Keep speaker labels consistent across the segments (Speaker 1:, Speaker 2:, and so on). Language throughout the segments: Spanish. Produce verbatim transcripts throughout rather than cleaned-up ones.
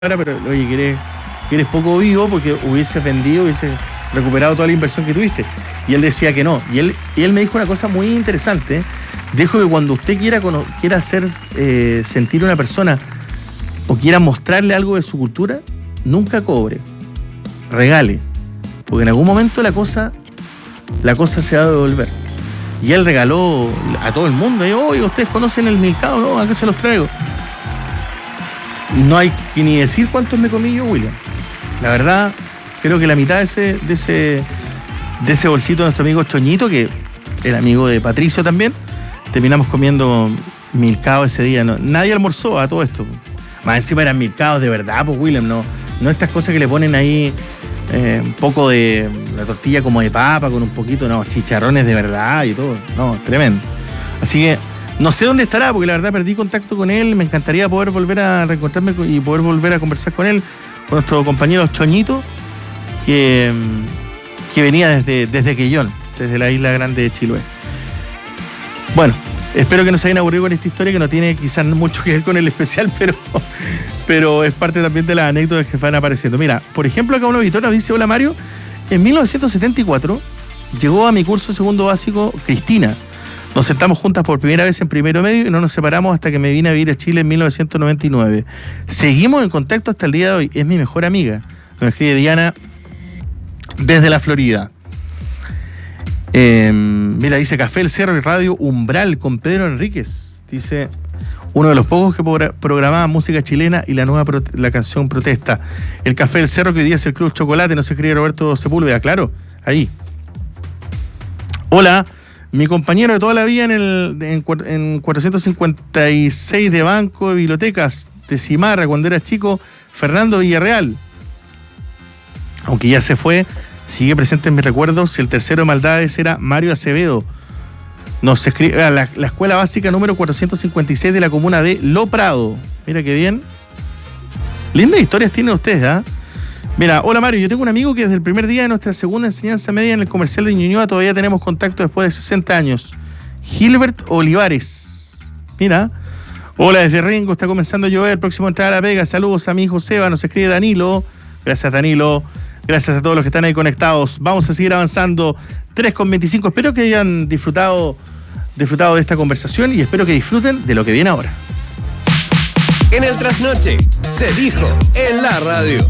Speaker 1: ahora, pero oye, que eres, que eres poco vivo porque hubieses vendido, hubieses recuperado toda la inversión que tuviste. Y él decía que no. Y él, y él me dijo una cosa muy interesante. Dijo que cuando usted quiera, quiera hacer eh, sentir a una persona o quiera mostrarle algo de su cultura, nunca cobre, regale. Porque en algún momento la cosa, la cosa se va a devolver. Y él regaló a todo el mundo. Y, oye, ¿ustedes conocen el milcao? No, acá se los traigo. No hay que ni decir cuántos me comí yo, William. La verdad, creo que la mitad de ese, de ese, de ese bolsito de nuestro amigo Choñito, que era amigo de Patricio también, terminamos comiendo milcao ese día. No, nadie almorzó a todo esto. Más encima eran milcaos de verdad, pues, William. No, no estas cosas que le ponen ahí eh, un poco de la tortilla como de papa con un poquito, no, chicharrones de verdad y todo. No, tremendo. Así que no sé dónde estará, porque la verdad perdí contacto con él. Me encantaría poder volver a reencontrarme y poder volver a conversar con él, con nuestro compañero Choñito, que, que venía desde, desde Quellón, desde la isla grande de Chiloé. Bueno, espero que no se hayan aburrido con esta historia, que no tiene quizás mucho que ver con el especial, pero, pero es parte también de las anécdotas que van apareciendo. Mira, por ejemplo, acá un auditor nos dice: hola Mario, en mil novecientos setenta y cuatro llegó a mi curso segundo básico Cristina. Nos sentamos juntas por primera vez en primero medio y no nos separamos hasta que me vine a vivir a Chile en mil novecientos noventa y nueve. Seguimos en contacto hasta el día de hoy. Es mi mejor amiga. Nos escribe Diana desde la Florida. Eh, mira, dice Café El Cerro y Radio Umbral con Pedro Enríquez. Dice, uno de los pocos que programaba música chilena y la nueva pro- la canción Protesta. El Café El Cerro, que hoy día es el Club Chocolate, nos escribe Roberto Sepúlveda. Claro, ahí. Hola. Mi compañero de toda la vida en el en, en cuatrocientos cincuenta y seis de Banco de Bibliotecas de Cimarra, cuando era chico, Fernando Villarreal. Aunque ya se fue, sigue presente en mis recuerdos. El tercero de Maldades era Mario Acevedo. Nos escribe la, la escuela básica número cuatrocientos cincuenta y seis de la comuna de Lo Prado. Mira qué bien. Lindas historias tienen ustedes, ¿ah? ¿eh? Mira, hola Mario, yo tengo un amigo que desde el primer día de nuestra segunda enseñanza media en el comercial de Ñuñoa todavía tenemos contacto después de sesenta años. Gilbert Olivares. Mira. Hola, desde Rengo, está comenzando a llover, próximo a entrar a La Vega. Saludos a mi hijo Seba, nos escribe Danilo. Gracias Danilo, gracias a todos los que están ahí conectados. Vamos a seguir avanzando. tres con veinticinco. Espero que hayan disfrutado, disfrutado de esta conversación y espero que disfruten de lo que viene ahora.
Speaker 2: En el trasnoche, se dijo en la radio.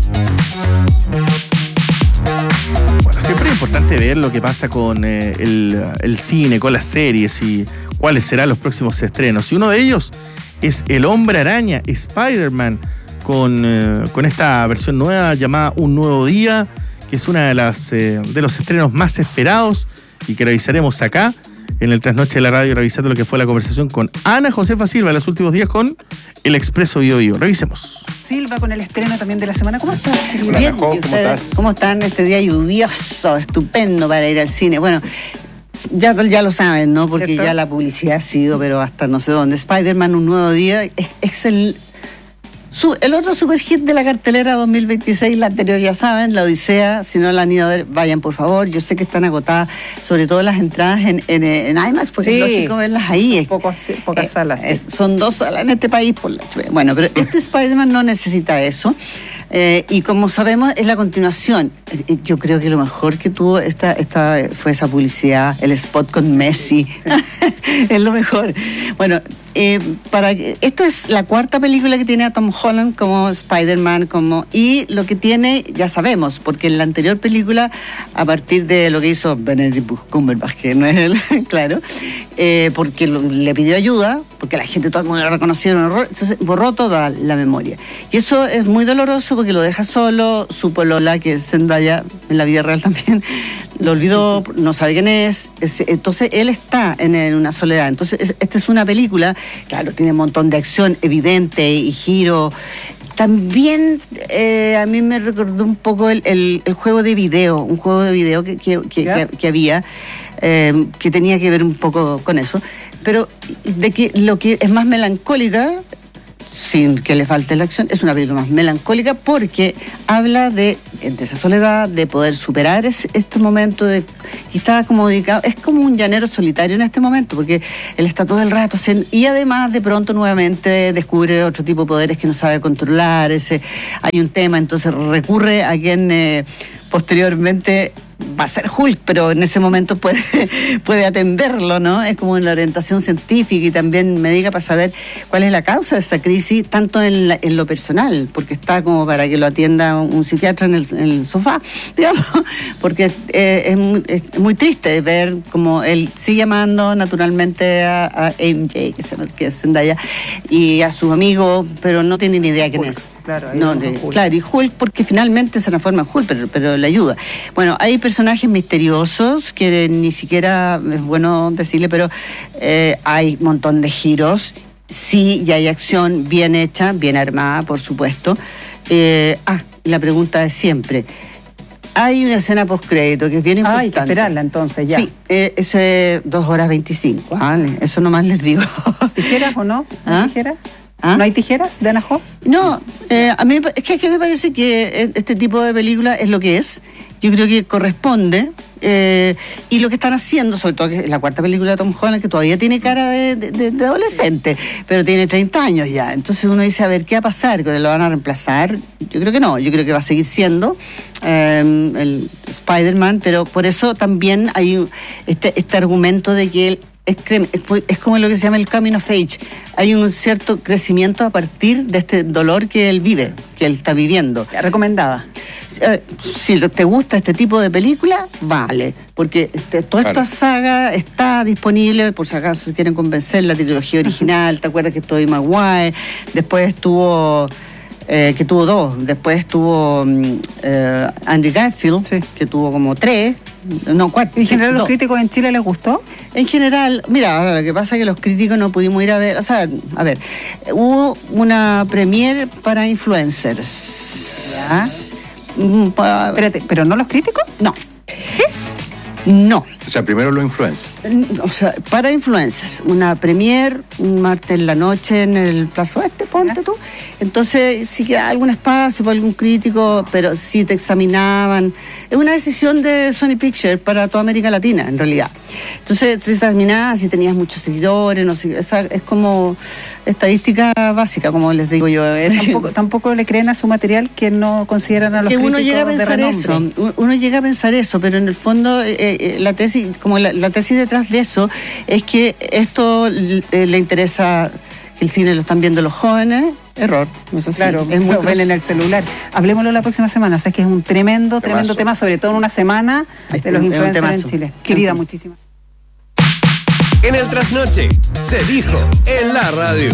Speaker 1: Bueno, siempre es importante ver lo que pasa con eh, el, el cine, con las series y cuáles serán los próximos estrenos. Y uno de ellos es El Hombre Araña, Spider-Man, con, eh, con esta versión nueva llamada Un Nuevo Día, que es una de las eh, de los estrenos más esperados y que revisaremos acá en el Trasnoche de la Radio, revisando lo que fue la conversación con Ana Josefa Silva en los últimos días con El Expreso Bio Bio. Revisemos.
Speaker 3: Silva, con el estreno también de la semana. ¿Cómo estás?
Speaker 4: Hola,
Speaker 3: Bien.
Speaker 4: ¿cómo estás?
Speaker 3: ¿Cómo están este día lluvioso, estupendo para ir al cine? Bueno, ya, ya lo saben, ¿no? Porque ¿cierto? Ya la publicidad ha sido, pero hasta no sé dónde. Spider-Man, Un Nuevo Día, es, es el... Su, el otro super hit de la cartelera dos mil veintiséis, la anterior ya saben, La Odisea. Si no la han ido a ver, vayan por favor. Yo sé que están agotadas, sobre todo las entradas en, en, en IMAX, porque sí, es lógico verlas ahí. Es,
Speaker 4: Poco, pocas
Speaker 3: eh,
Speaker 4: salas.
Speaker 3: Es, sí. Son dos salas en este país. Por la, bueno, pero este Spider-Man no necesita eso. Eh, y como sabemos, es la continuación. Eh, yo creo que lo mejor que tuvo esta, esta fue esa publicidad, el spot con Messi. Es lo mejor. Bueno, eh, para esto es la cuarta película que tiene a Tom Holland como Spider-Man, como y lo que tiene, ya sabemos, porque en la anterior película, a partir de lo que hizo Benedict Cumberbatch, que no es él, claro, eh, porque lo, le pidió ayuda, porque la gente, todo el mundo lo reconocieron, entonces borró toda la memoria. Y eso es muy doloroso porque lo deja solo, su polola, que es Zendaya, en la vida real también, lo olvidó, no sabe quién es, es entonces él está en, en una soledad. Entonces es, esta es una película, claro, tiene un montón de acción evidente y giro. También eh, a mí me recordó un poco el, el, el juego de video, un juego de video que, que, que, que, que había, eh, que tenía que ver un poco con eso. Pero de que lo que es más melancólica sin que le falte la acción, es una película más melancólica porque habla de, de esa soledad, de poder superar ese, este momento de, y está como dedicado, es como un llanero solitario en este momento, porque él está todo el rato haciendo, y además de pronto nuevamente descubre otro tipo de poderes que no sabe controlar, ese, hay un tema, entonces recurre a quien eh, posteriormente va a ser Hulk, pero en ese momento puede, puede atenderlo, ¿no? Es como en la orientación científica y también médica para saber cuál es la causa de esa crisis, tanto en, la, en lo personal, porque está como para que lo atienda un psiquiatra en el, en el sofá, digamos, porque eh, es, muy, es muy triste ver como él sigue amando naturalmente a, a M J, que, se, que es Zendaya, y a sus amigos, pero no tiene ni idea quién es.
Speaker 4: Claro,
Speaker 3: no, de, claro, y Hulk porque finalmente se transforma en Hulk, pero, pero le ayuda. Bueno, hay personajes misteriosos que ni siquiera es bueno decirle, pero eh, hay un montón de giros. Sí, y hay acción bien hecha, bien armada, por supuesto. Eh, ah, la pregunta de siempre. Hay una escena postcrédito que es bien importante.
Speaker 4: Ah, hay que esperarla entonces, ya.
Speaker 3: Sí, eh, eso es dos horas veinticinco, ¿vale? Eso nomás les digo.
Speaker 4: ¿Tijeras o no?
Speaker 3: ¿Ah?
Speaker 4: ¿Tijeras?
Speaker 3: ¿Ah?
Speaker 4: ¿No hay tijeras de Ana Jo?
Speaker 3: No, eh, a mí es que, es que me parece que este tipo de película es lo que es. Yo creo que corresponde. Eh, y lo que están haciendo, sobre todo que es la cuarta película de Tom Holland, que todavía tiene cara de, de, de adolescente, pero tiene treinta años ya. Entonces uno dice, a ver, ¿qué va a pasar? ¿Que lo van a reemplazar? Yo creo que no. Yo creo que va a seguir siendo eh, el Spider-Man, pero por eso también hay este, este argumento de que él Es, es como lo que se llama el coming of age. Hay un cierto crecimiento a partir de este dolor que él vive, que él está viviendo.
Speaker 4: Recomendada.
Speaker 3: Si te gusta este tipo de película, vale, porque este, toda esta vale. saga está disponible, por si acaso se quieren convencer, la trilogía original. ¿Te acuerdas que estuvo Tobey Maguire? Después estuvo... Eh, que tuvo dos, después estuvo eh, Andrew Garfield, sí. que tuvo como tres, no, cuatro.
Speaker 4: ¿En general
Speaker 3: dos.
Speaker 4: los críticos en Chile les gustó?
Speaker 3: En general, mira, ahora lo que pasa es que los críticos no pudimos ir a ver, o sea, a ver, hubo una premiere para influencers.
Speaker 4: ¿Ya? Pa, Espérate, ¿pero no los críticos?
Speaker 3: No. ¿Qué? No.
Speaker 5: O sea, primero los influencers.
Speaker 3: O sea, para influencers, una premier, un martes en la noche en el Plaza Oeste, ponte tú. Entonces, si queda algún espacio para algún crítico, pero si te examinaban. Es una decisión de Sony Pictures para toda América Latina, en realidad. Entonces, te examinabas si tenías muchos seguidores, no sé, esa es como estadística básica, como les digo yo.
Speaker 4: Tampoco, tampoco le creen a su material que no consideran a los
Speaker 3: que
Speaker 4: críticos
Speaker 3: uno llega a pensar
Speaker 4: de
Speaker 3: eso, uno llega a pensar eso, pero en el fondo eh, eh, la tesis, como la, la tesis detrás de eso es que esto eh, le interesa, que el cine lo están viendo los jóvenes. Error, no es así.
Speaker 4: Claro,
Speaker 3: es muy
Speaker 4: lo ven en el celular. Hablemoslo la próxima semana, sabes que es un tremendo, tremendo temazo. tema, sobre todo en una semana
Speaker 3: este
Speaker 4: de los
Speaker 3: un,
Speaker 4: influencers en Chile. Querida, muchísimas.
Speaker 2: En el trasnoche se dijo en la radio.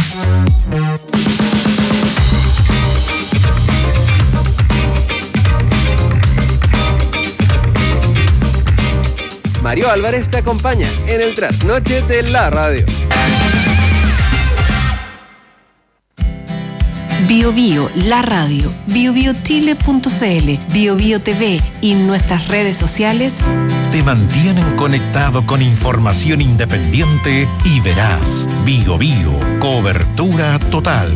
Speaker 2: Mario Álvarez te acompaña en el trasnoche de la radio.
Speaker 6: Bio Bio, la radio, bio bio chile punto c l, Bio Bio T V y nuestras redes sociales
Speaker 7: te mantienen conectado con información independiente y veraz. Bio Bio, cobertura total.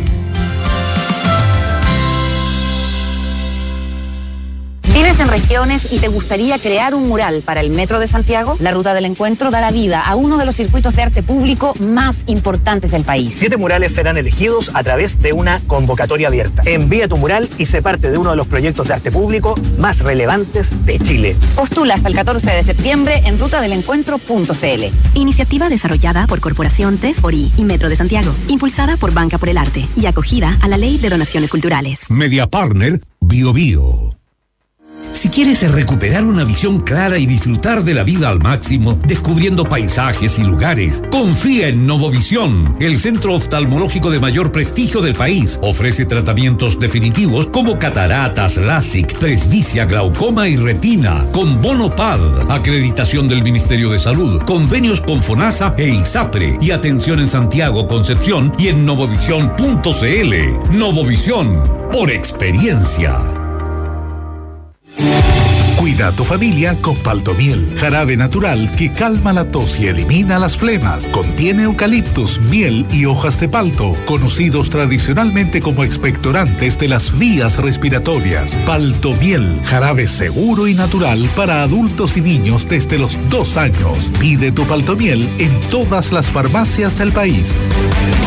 Speaker 8: ¿Vives en regiones y te gustaría crear un mural para el Metro de Santiago? La Ruta del Encuentro dará vida a uno de los circuitos de arte público más importantes del país.
Speaker 9: Siete murales serán elegidos a través de una convocatoria abierta. Envía tu mural y sé parte de uno de los proyectos de arte público más relevantes de Chile.
Speaker 8: Postula hasta el catorce de septiembre en ruta del encuentro punto c l.
Speaker 10: Iniciativa desarrollada por Corporación tres por I y Metro de Santiago, impulsada por Banca por el Arte y acogida a la Ley de Donaciones Culturales.
Speaker 7: Media Partner, Bio Bio. Si quieres recuperar una visión clara y disfrutar de la vida al máximo, descubriendo paisajes y lugares, confía en Novovisión, el centro oftalmológico de mayor prestigio del país. Ofrece tratamientos definitivos como cataratas, LASIK, presbicia, glaucoma y retina, con bono P A D, acreditación del Ministerio de Salud, convenios con FONASA e ISAPRE y atención en Santiago, Concepción y en novovisión punto c l. Novovisión, por experiencia.
Speaker 5: Cuida a tu familia con Paltomiel, jarabe natural que calma la tos y elimina las flemas. Contiene eucaliptus, miel y hojas de palto, conocidos tradicionalmente como expectorantes de las vías respiratorias. Paltomiel, jarabe seguro y natural para adultos y niños desde los dos años. Pide tu Paltomiel en todas las farmacias del país.